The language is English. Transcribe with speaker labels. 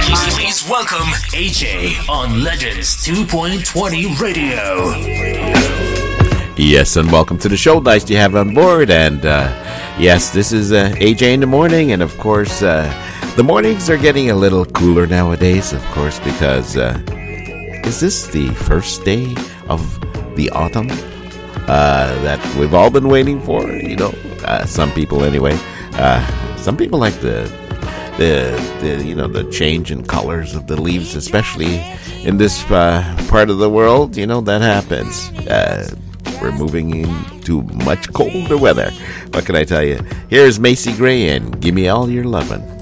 Speaker 1: Please welcome AJ on Legends 2.20 Radio.
Speaker 2: Yes, and welcome to the show. Nice to have on board. And yes, this is AJ in the morning. And of course, the mornings are getting a little cooler nowadays, of course, because is this the first day of the autumn that we've all been waiting for? You know, some people anyway. Some people like the change in colors of the leaves, especially in this part of the world. You know, that happens. We're moving into much colder weather. What can I tell you? Here's Macy Gray and Give Me All Your Lovin'.